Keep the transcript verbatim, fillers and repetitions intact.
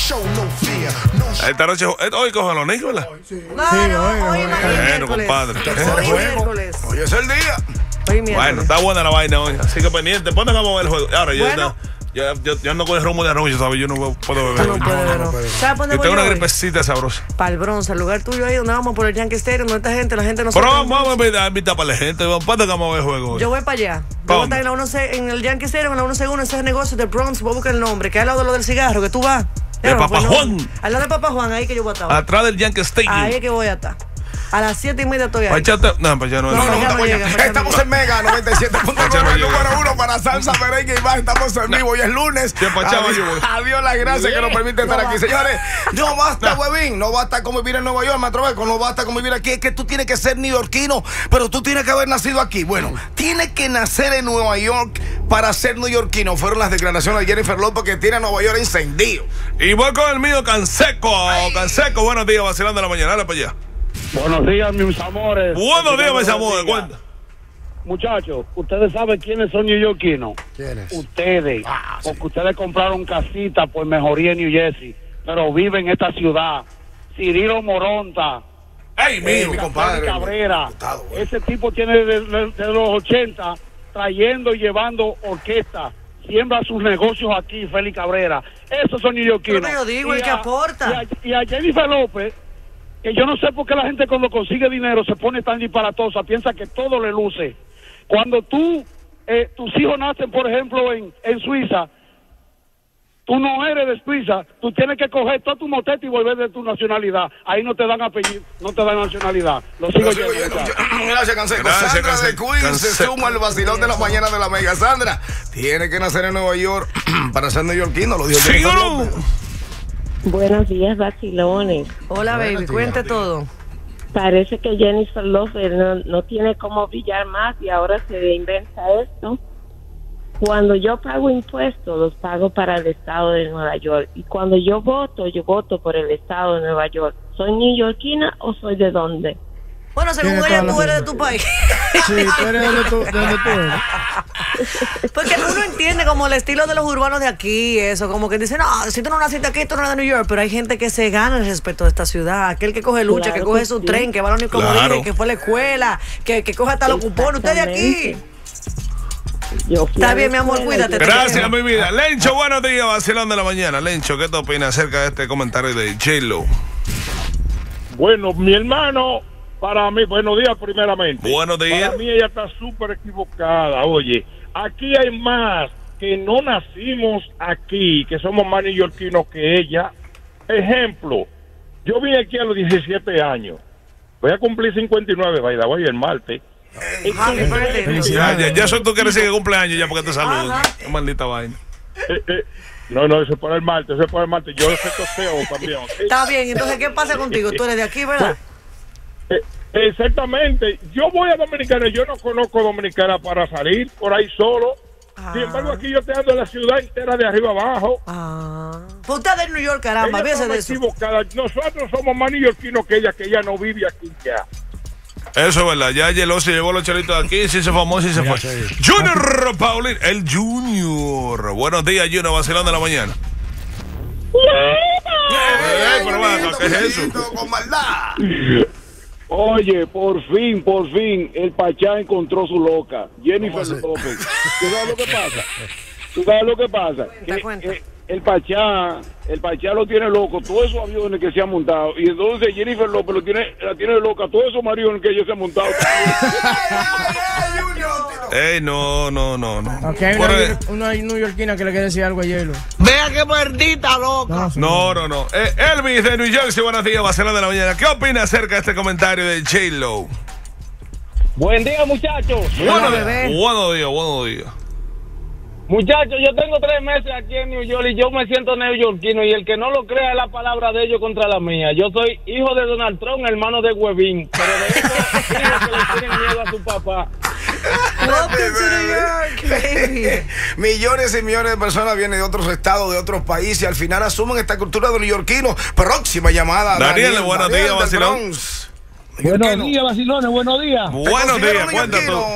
Esta noche, hoy coge los Knicks, ¿verdad? Sí, no, no, hoy no. Bueno, compadre. Hoy miércoles. Hoy es el día. Hoy miércoles. Bueno, está buena la vaina hoy, así que pendiente. ¿Cuándo vamos a ver el juego? Ahora, yo, Bueno. yo, yo, yo ando con el rumbo de arroyo, ¿sabes? Yo no puedo beber. No puedo beber, no. ¿Sabes dónde Yo voy tengo una hoy? gripecita sabrosa. Para el Bronx, el lugar tuyo ahí donde vamos por el Yankee Stadium, donde esta gente, la gente no Pero sabe. vamos a invitar, invitar para la gente. ¿Cuándo vamos a ver el juego hoy? Yo voy para allá. Yo voy a estar en, la uno C, en el Yankee Stadium, en la uno C uno, ese negocio de Bronx, voy a buscar el nombre, que es al lado de lo del cigarro, que tú vas. De Pero, Papá pues, no, Juan. Al lado de Papá Juan, ahí que yo voy a estar. Atrás del Yankee Stadium. Ahí es que voy a estar. A las siete y media estoy ahí. Pachate, no, pues ya no. No, no, no, no, no llega, Pachate. Estamos en Mega noventa y siete punto nueve, el número uno para salsa, merengue y más. Estamos en vivo y es lunes. Ya, Pachaba, yo voy. Adiós la gracia que nos permite estar aquí, señores. No basta, No. huevín. No basta con vivir en Nueva York, Matrobeco. No basta con vivir aquí. Es que tú tienes que ser neoyorquino, pero tú tienes que haber nacido aquí. Bueno, tienes que nacer en Nueva York para ser neoyorquino. Fueron las declaraciones de Jennifer López, que tiene a Nueva York encendido. Y voy con el mío, Canseco. Canseco, buenos días, vacilando la mañana. Dale para allá. Buenos días, mis amores. Buenos días, mis amores. Cuenta. Muchachos, ustedes saben quiénes son neoyorquinos. ¿Quiénes? Ustedes. Ah, sí. Porque ustedes compraron casita por mejoría en New Jersey, pero viven en esta ciudad. Cirilo Moronta. ¡Ey, Eh, mío! mi Rafael compadre. Cabrera. Diputado, bueno. Ese tipo tiene desde de, de los ochenta trayendo y llevando orquesta. Siembra sus negocios aquí, Félix Cabrera. Esos son neoyorquinos. Pero yo digo, Y el que a- aporta. Y a, y a Jennifer López, que yo no sé por qué la gente cuando consigue dinero se pone tan disparatosa, piensa que todo le luce. Cuando tú, eh, tus hijos nacen, por ejemplo, en, en Suiza, tú no eres de Suiza, tú tienes que coger todo tu motete y volver de tu nacionalidad. Ahí no te dan apellido, no te dan nacionalidad. Lo sigo Lo sigo yendo, yendo. muchachos. Gracias, Canseco. Gracias, Sandra de Canseco. Queens se Canseco. suma al vacilón de la mañana de la Mega. Sandra, tiene que nacer en Nueva York para ser neoyorquino, lo dijo Jennifer ¡Síguelo! López. Buenos días, vacilones. Hola, baby, cuente todo. Parece que Jennifer López no, no tiene cómo brillar más y ahora se inventa esto. Cuando yo pago impuestos, los pago para el estado de Nueva York. Y cuando yo voto, yo voto por el estado de Nueva York. ¿Soy neoyorquina o soy de dónde? Bueno, según Tiene ella, toda tú la eres de razón. tu país. Sí, tú eres donde tú, de donde tú eres. Porque uno entiende como el estilo de los urbanos de aquí, eso, como que dicen, no, si tú no naciste aquí, tú no eres de New York, pero hay gente que se gana el respeto de esta ciudad, aquel que coge lucha, Claro que coge que su sí. tren, que va a la única Claro. que fue a la escuela, que, que coge hasta los cupones, usted de aquí. Exactamente. Yo fui Está a la bien, mi amor, escuela, cuídate. yo- Gracias, mi vida. Lencho, buenos días, vacilón de la mañana. Lencho, ¿qué te opinas acerca de este comentario de J-Lo? Bueno, mi hermano, para mí, buenos días primeramente. Buenos días. Para mí ella está súper equivocada. Oye, aquí hay más que no nacimos aquí, que somos más neoyorquinos que ella. Ejemplo, yo vine aquí a los diecisiete años. Voy a cumplir cincuenta y nueve, by the way, el martes. Happy birthday. Ya, ya, ya eso tú quieres decir que cumpleaños ya porque te saludo. Ajá. Qué maldita vaina. Eh, eh, no, no, eso es para el martes, eso es para el martes. Yo sé tosteo también. ¿ok? Está bien, entonces, ¿qué pasa contigo? Tú eres de aquí, ¿verdad? Eh, exactamente. Yo voy a Dominicana, yo no conozco Dominicana para salir por ahí solo. Ah. Sin embargo, aquí yo te ando en la ciudad entera de arriba abajo. Ah. Pues usted es de New York, caramba, Ella fíjese estaba de eso. equivocada. Nosotros somos más neoyorquinos que ella, que ella no vive aquí ya. Eso es verdad. Ya Yelo se llevó los chelitos de aquí, sí se formó, sí se fue. Junior Paulín, el Junior. Buenos días, Junior, vacilón de la mañana. Ey, pero va, ¿qué es eso? bonito, con maldad. Oye, por fin, por fin, el Pachá encontró su loca, Jennifer López. ¿Tú sabes lo que pasa? ¿Tú sabes lo que pasa? Cuenta, Que, cuenta. eh, el Pachá, el Pachá lo tiene loco, todos esos aviones que se han montado. Y entonces Jennifer López lo tiene, la tiene loca, todos esos maridos que ella se ha montado. Ey, no, no, no, no. Aquí hay Por una, el- una neoyorquina que le quiere decir algo a Hielo. Vea qué maldita loca. No, sí. No, no, no. Eh, Elvis de New Jersey, buenos días, vacilón de la mañana. ¿Qué opina acerca de este comentario de J-Lo? Buen día, muchachos. Bueno, bebé. Buenos días, buenos días. Muchachos, yo tengo tres meses aquí en New York y yo me siento neoyorquino y el que no lo crea es la palabra de ellos contra la mía. Yo soy hijo de Donald Trump, hermano de Huevín, pero de esos hijos que le tienen miedo a su papá. Welcome to New York, baby. Millones y millones de personas vienen de otros estados, de otros países y al final asumen esta cultura de neoyorquino. Próxima llamada. Daniel, buenos días, del vacilón. Bronx. Buenos días, vacilones, buenos días. Buenos considero días, cuenta neoyorquino. tú.